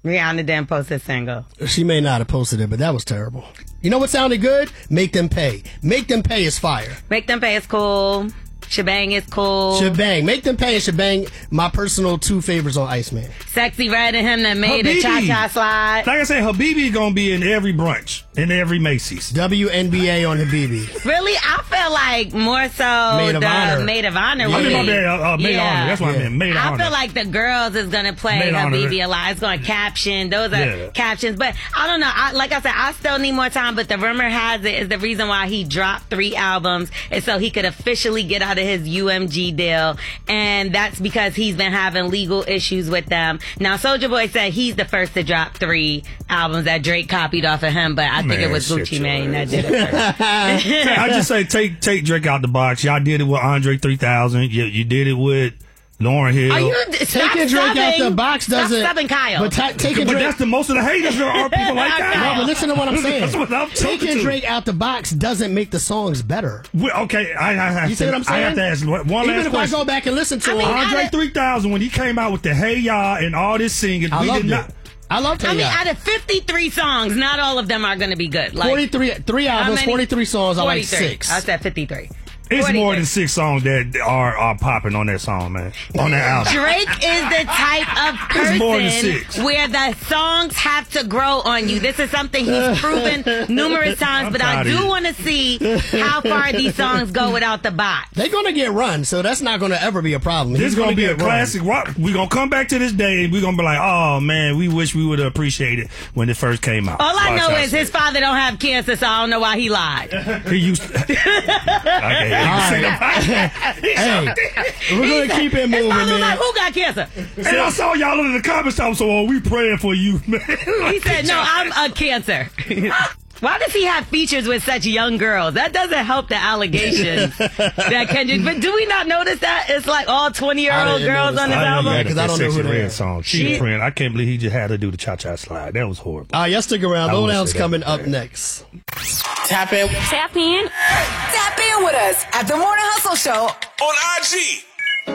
Rihanna didn't post a single. She may not have posted it, but that was terrible. You know what sounded good? Make Them Pay. Make Them Pay is fire. Make Them Pay is cool. Shebang is cool. Shebang. Make Them Pay and Shebang, my personal 2 favorites on Iceman. Sexy Red and him that made a cha-cha slide. Like I said, Habibi going to be in every brunch, in every Macy's. WNBA on Habibi. Really? I feel like more so Maid of Honor. Maid of Honor. Yeah. I mean, my bad, Maid of Honor. That's what I meant, Maid of Honor. I feel like the girls is going to play Maid of Honor. Habibi a lot. It's going to caption. Those are captions. But I don't know. Like I said, I still need more time. But the rumor has it is the reason why he dropped 3 albums is so he could officially get out of his UMG deal, and that's because he's been having legal issues with them. Now, Soulja Boy said he's the first to drop 3 albums that Drake copied off of him, but I think it was Gucci Mane that did it first. I just say take Drake out the box. Y'all did it with Andre 3000. You did it with Lauryn Hill. Are you taking Drake out the box doesn't. Stop subbing Kyle. But taking But Drake. that's the most of the haters are people like that. No, but listen to what I'm saying. That's what I'm taking Drake out the box doesn't make the songs better. Okay, I have You see what I'm saying? I have to ask one last Even if question. I go back and listen to Andre 3000, when he came out with the Hey Ya and all this singing, I loved it. I loved I Hey mean, Ya. out of 53 songs, not all of them are going to be good. Like 3 albums, 43 songs. I like 6. I said 53. It's 43. more than 6 songs that are popping on that song, man. On that album. Drake is the type of It's more than 6. person where the songs have to grow on you. This is something he's proven numerous times, but I do want to see how far these songs go without the bot. They're going to get run, so that's not going to ever be a problem. This is going to be a classic. We're going to come back to this day and we're going to be like, oh, man, we wish we would have appreciated it when it first came out. All I know is his father don't have cancer, so I don't know why he lied. He used to. Okay. Hey, we're going to keep it moving, man. Like, who got cancer? And I saw y'all in the comments, so we praying for you, man. He said, no, I'm a cancer. Why does he have features with such young girls? That doesn't help the allegations that Kendrick. But do we not notice that it's like all 20-year-old girls on his album? Because I don't know who they are. Song. She friend. I can't believe he just had to do the cha-cha slide. That was horrible. Y'all stick around. Lowdown's coming up next. Tap in. Tap in. Tap in with us at The Morning Hustle Show On IG.